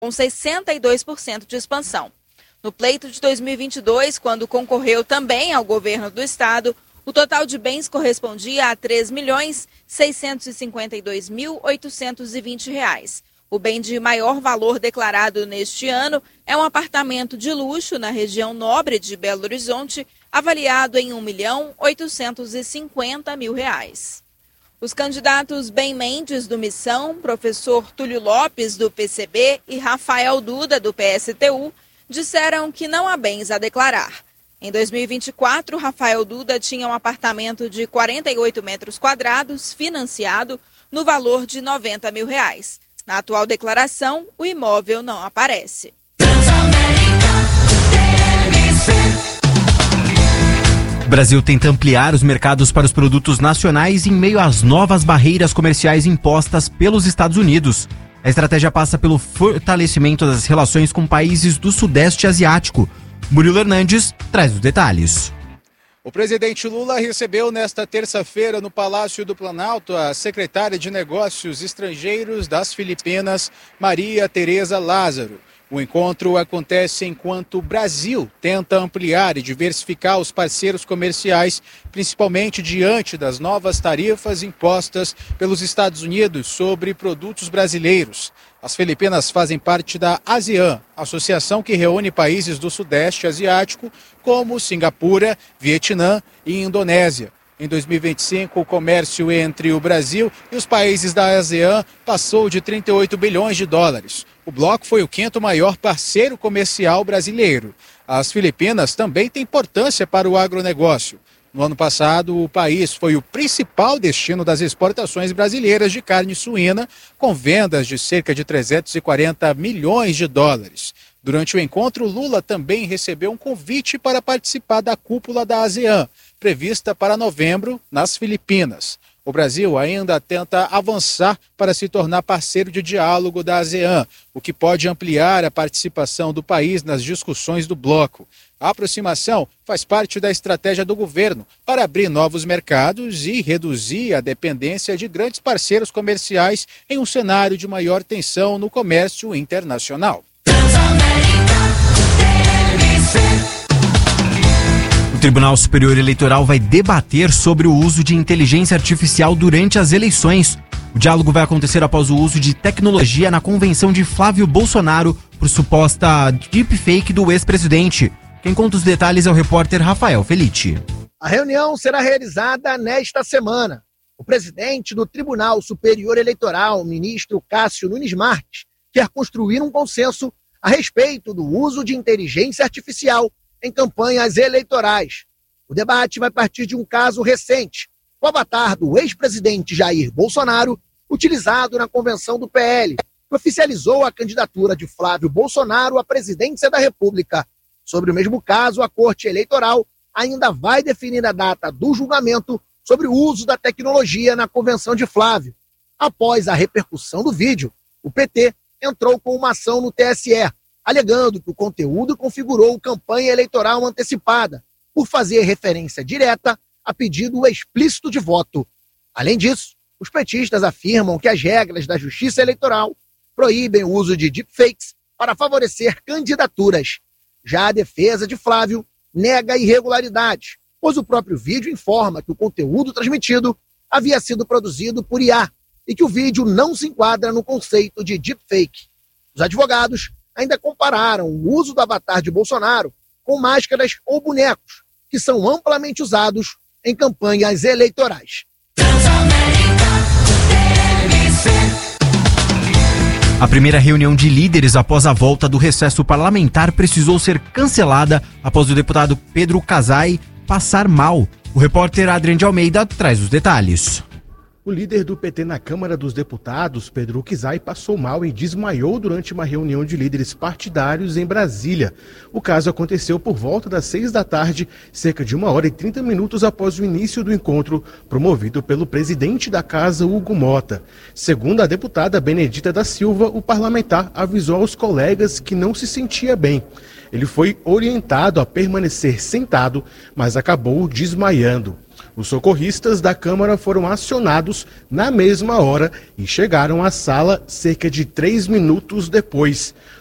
com 62% de expansão. No pleito de 2022, quando concorreu também ao governo do estado, o total de bens correspondia a R$ 3.652.820. O bem de maior valor declarado neste ano é um apartamento de luxo na região nobre de Belo Horizonte, avaliado em R$ 1.850.000. Os candidatos Ben Mendes, do Missão, professor Túlio Lopes, do PCB, e Rafael Duda, do PSTU, disseram que não há bens a declarar. Em 2024, Rafael Duda tinha um apartamento de 48 metros quadrados, financiado, no valor de R$ 90.000. Na atual declaração, o imóvel não aparece. O Brasil tenta ampliar os mercados para os produtos nacionais em meio às novas barreiras comerciais impostas pelos Estados Unidos. A estratégia passa pelo fortalecimento das relações com países do Sudeste Asiático. Murilo Hernandes traz os detalhes. O presidente Lula recebeu nesta terça-feira no Palácio do Planalto a secretária de Negócios Estrangeiros das Filipinas, Maria Tereza Lázaro. O encontro acontece enquanto o Brasil tenta ampliar e diversificar os parceiros comerciais, principalmente diante das novas tarifas impostas pelos Estados Unidos sobre produtos brasileiros. As Filipinas fazem parte da ASEAN, associação que reúne países do Sudeste Asiático, como Singapura, Vietnã e Indonésia. Em 2025, o comércio entre o Brasil e os países da ASEAN passou de 38 bilhões de dólares. O bloco foi o quinto maior parceiro comercial brasileiro. As Filipinas também têm importância para o agronegócio. No ano passado, o país foi o principal destino das exportações brasileiras de carne suína, com vendas de cerca de 340 milhões de dólares. Durante o encontro, Lula também recebeu um convite para participar da cúpula da ASEAN, prevista para novembro, nas Filipinas. O Brasil ainda tenta avançar para se tornar parceiro de diálogo da ASEAN, o que pode ampliar a participação do país nas discussões do bloco. A aproximação faz parte da estratégia do governo para abrir novos mercados e reduzir a dependência de grandes parceiros comerciais em um cenário de maior tensão no comércio internacional. O Tribunal Superior Eleitoral vai debater sobre o uso de inteligência artificial durante as eleições. O diálogo vai acontecer após o uso de tecnologia na convenção de Flávio Bolsonaro por suposta deepfake do ex-presidente. Quem conta os detalhes é o repórter Rafael Felitti. A reunião será realizada nesta semana. O presidente do Tribunal Superior Eleitoral, o ministro Cássio Nunes Marques, quer construir um consenso a respeito do uso de inteligência artificial em campanhas eleitorais. O debate vai partir de um caso recente, o avatar do ex-presidente Jair Bolsonaro, utilizado na convenção do PL, que oficializou a candidatura de Flávio Bolsonaro à presidência da República. Sobre o mesmo caso, a Corte Eleitoral ainda vai definir a data do julgamento sobre o uso da tecnologia na convenção de Flávio. Após a repercussão do vídeo, o PT entrou com uma ação no TSE, alegando que o conteúdo configurou campanha eleitoral antecipada, por fazer referência direta a pedido explícito de voto. Além disso, os petistas afirmam que as regras da Justiça Eleitoral proíbem o uso de deepfakes para favorecer candidaturas. Já a defesa de Flávio nega irregularidades, pois o próprio vídeo informa que o conteúdo transmitido havia sido produzido por IA e que o vídeo não se enquadra no conceito de deepfake. Os advogados ainda compararam o uso do avatar de Bolsonaro com máscaras ou bonecos, que são amplamente usados em campanhas eleitorais. A primeira reunião de líderes após a volta do recesso parlamentar precisou ser cancelada após o deputado Pedro Casay passar mal. O repórter Adriano de Almeida traz os detalhes. O líder do PT na Câmara dos Deputados, Pedro Casay, passou mal e desmaiou durante uma reunião de líderes partidários em Brasília. O caso aconteceu por volta das 6 da tarde, cerca de 1h30 após o início do encontro, promovido pelo presidente da Casa, Hugo Mota. Segundo a deputada Benedita da Silva, o parlamentar avisou aos colegas que não se sentia bem. Ele foi orientado a permanecer sentado, mas acabou desmaiando. Os socorristas da Câmara foram acionados na mesma hora e chegaram à sala cerca de 3 minutos depois.